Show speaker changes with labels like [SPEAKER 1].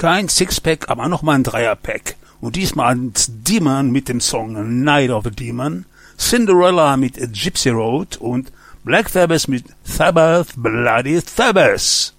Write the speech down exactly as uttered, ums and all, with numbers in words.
[SPEAKER 1] Kein Sixpack, aber nochmal ein Dreierpack. Und diesmal Demon mit dem Song Night of the Demon, Cinderella mit Gypsy Road und Black Sabbath mit Sabbath Bloody Sabbath.